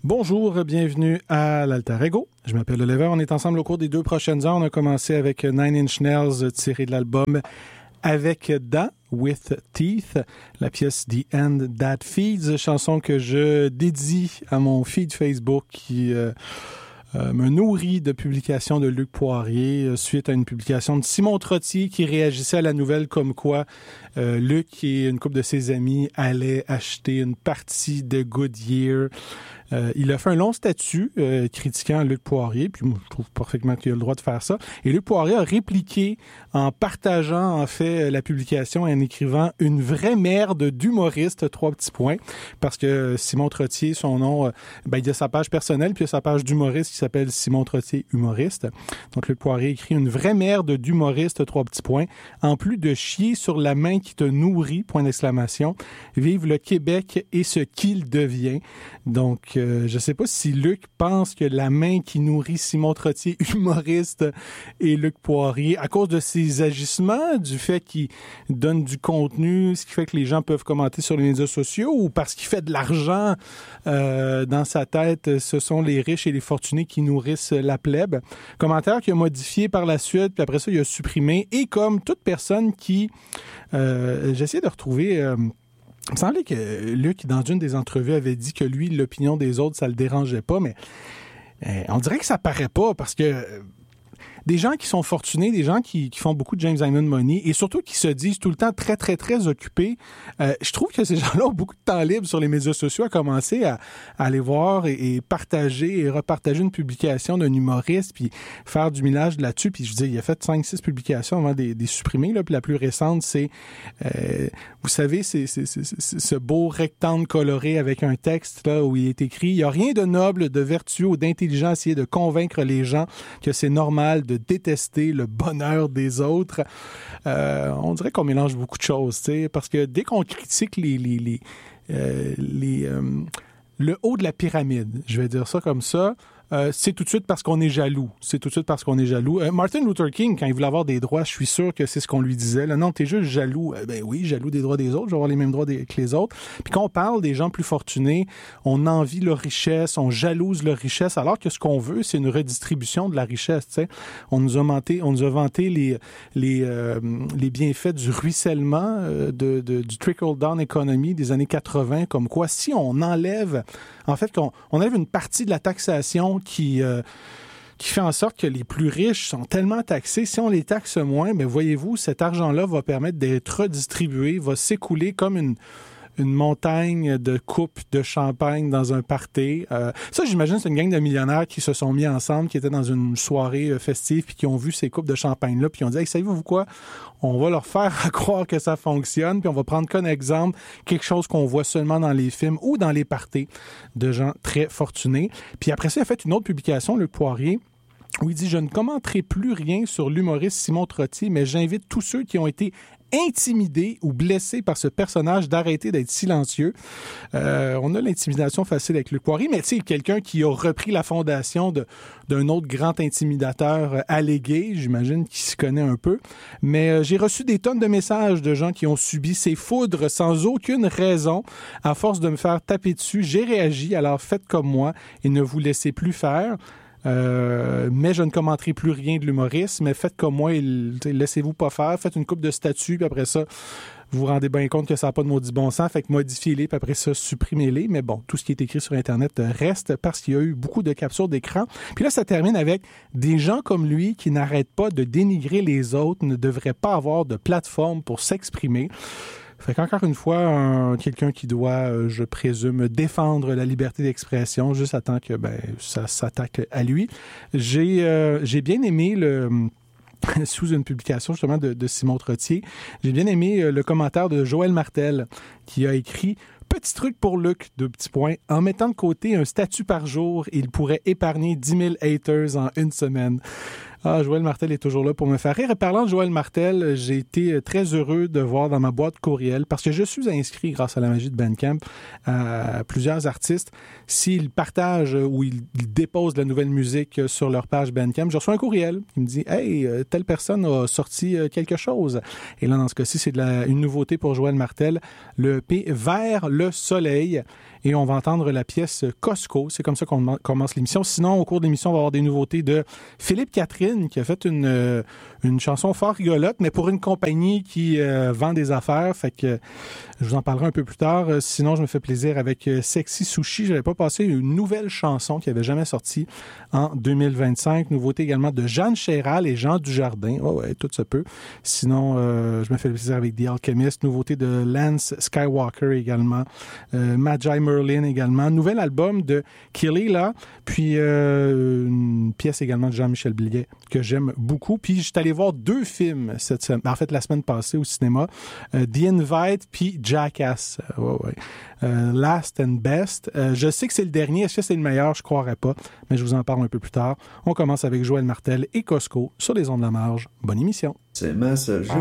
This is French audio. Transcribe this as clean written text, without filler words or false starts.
Bonjour, bienvenue à l'Alter Ego. Je m'appelle Oliver. On est ensemble au cours des 2 prochaines heures. On a commencé avec Nine Inch Nails tiré de l'album Avec Dents, With Teeth, la pièce The End That Feeds, chanson que je dédie à mon feed Facebook qui me nourrit de publications de Luc Poirier suite à une publication de Simon Trottier qui réagissait à la nouvelle comme quoi Luc et une couple de ses amis allaient acheter une partie de Goodyear. Il a fait un long statut critiquant Luc Poirier, puis moi, je trouve parfaitement qu'il a le droit de faire ça. Et Luc Poirier a répliqué en partageant en fait la publication et en écrivant « Une vraie merde d'humoriste », 3 petits points, parce que Simon Trottier, son nom, il a sa page personnelle, puis il a sa page d'humoriste qui s'appelle Simon Trottier Humoriste. Donc Luc Poirier écrit « Une vraie merde d'humoriste », 3 petits points, en plus de chier sur la main qui te nourrit, point d'exclamation, vive le Québec et ce qu'il devient. Donc, je sais pas si Luc pense que la main qui nourrit Simon Trottier, humoriste, et Luc Poirier, à cause de ses agissements, du fait qu'il donne du contenu, ce qui fait que les gens peuvent commenter sur les médias sociaux, ou parce qu'il fait de l'argent dans sa tête, ce sont les riches et les fortunés qui nourrissent la plèbe. Commentaire qu'il a modifié par la suite, puis après ça, il a supprimé. Et comme toute personne qui... j'essaie de retrouver... il me semblait que Luc, dans une des entrevues, avait dit que lui, l'opinion des autres, ça le dérangeait pas, mais on dirait que ça paraît pas, parce que des gens qui sont fortunés, des gens qui font beaucoup de James Hyman Money, et surtout qui se disent tout le temps très, très, très occupés, je trouve que ces gens-là ont beaucoup de temps libre sur les médias sociaux à commencer à aller voir et partager et repartager une publication d'un humoriste, puis faire du millage là-dessus. Puis je veux dire, il a fait 5-6 publications avant des supprimer, là, puis la plus récente, c'est, vous savez, c'est ce beau rectangle coloré avec un texte là où il est écrit « Il n'y a rien de noble, de vertueux ou d'intelligent à essayer de convaincre les gens que c'est normal de détester le bonheur des autres. » On dirait qu'on mélange beaucoup de choses, tu sais, parce que dès qu'on critique le haut de la pyramide, je vais dire ça comme ça, c'est tout de suite parce qu'on est jaloux. Martin Luther King, quand il voulait avoir des droits, je suis sûr que c'est ce qu'on lui disait. Là, non, t'es juste jaloux. Ben oui, jaloux des droits des autres. Je vais avoir les mêmes droits que les autres. Puis quand on parle des gens plus fortunés, on envie leur richesse, on jalouse leur richesse, alors que ce qu'on veut, c'est une redistribution de la richesse. Tu sais, on nous a vanté les bienfaits du ruissellement, du trickle-down economy des années 80, comme quoi si on enlève, en fait, qu'on enlève une partie de la taxation qui fait en sorte que les plus riches sont tellement taxés. Si on les taxe moins, bien, voyez-vous, cet argent-là va permettre d'être redistribué, va s'écouler comme une montagne de coupes de champagne dans un party. Ça, j'imagine, c'est une gang de millionnaires qui se sont mis ensemble, qui étaient dans une soirée festive, puis qui ont vu ces coupes de champagne-là, puis qui ont dit « Hey, savez-vous quoi? On va leur faire croire que ça fonctionne, puis on va prendre comme exemple quelque chose qu'on voit seulement dans les films ou dans les parties de gens très fortunés. » Puis après ça, il a fait une autre publication, Luc Poirier, où il dit « Je ne commenterai plus rien sur l'humoriste Simon Trottier, mais j'invite tous ceux qui ont été intimidés ou blessés par ce personnage d'arrêter d'être silencieux. » On a l'intimidation facile avec Luc Poirier, mais tu sais, quelqu'un qui a repris la fondation d'un autre grand intimidateur allégué, j'imagine qu'il s'y connaît un peu. Mais j'ai reçu des tonnes de messages de gens qui ont subi ces foudres sans aucune raison. À force de me faire taper dessus, j'ai réagi, alors faites comme moi et ne vous laissez plus faire. Mais je ne commenterai plus rien de l'humoriste, mais faites comme moi et laissez-vous pas faire, faites une coupe de statuts, puis après ça, vous vous rendez bien compte que ça n'a pas de maudit bon sens, fait que modifiez-les, puis après ça, supprimez-les. Mais bon, tout ce qui est écrit sur Internet reste parce qu'il y a eu beaucoup de captures d'écran. Puis là, ça termine avec des gens comme lui qui n'arrêtent pas de dénigrer les autres, ne devraient pas avoir de plateforme pour s'exprimer. Fait qu'encore une fois, quelqu'un qui doit, je présume, défendre la liberté d'expression, juste attend que ça s'attaque à lui. J'ai bien aimé sous une publication justement de Simon Trottier, j'ai bien aimé le commentaire de Joël Martel qui a écrit « Petit truc pour Luc, 2 petits points. En mettant de côté un statut par jour, il pourrait épargner 10 000 haters en une semaine. » Ah, Joël Martel est toujours là pour me faire rire. Et parlant de Joël Martel, j'ai été très heureux de voir dans ma boîte courriel, parce que je suis inscrit grâce à la magie de Bandcamp à plusieurs artistes. S'ils partagent ou ils déposent de la nouvelle musique sur leur page Bandcamp, je reçois un courriel qui me dit « Hey, telle personne a sorti quelque chose. » Et là, dans ce cas-ci, c'est une nouveauté pour Joël Martel, le EP Vers le soleil. Et on va entendre la pièce Costco. C'est comme ça qu'on commence l'émission. Sinon, au cours de l'émission, on va avoir des nouveautés de Philippe Catherine, qui a fait une chanson fort rigolote, mais pour une compagnie qui vend des affaires. Fait que je vous en parlerai un peu plus tard. Sinon, je me fais plaisir avec Sexy Sushi. J'avais pas passé une nouvelle chanson qui avait jamais sorti en 2025. Nouveauté également de Jeanne Chéral et Jean Dujardin. Oh ouais, tout se peut. Sinon, je me fais plaisir avec The Alchemist. Nouveauté de Lance Skywalker également. Magi Merlin également. Nouvel album de Kilila. Puis une pièce également de Jean-Michel Blier que j'aime beaucoup. Puis je suis allé voir 2 films cette semaine. En fait, la semaine passée au cinéma. The Invite puis Jackass. Last and Best. Je sais que c'est le dernier. Est-ce que c'est le meilleur? Je croirais pas. Mais je vous en parle un peu plus tard. On commence avec Joël Martel et Costco sur les ondes de la marge. Bonne émission. C'est ma seule journée.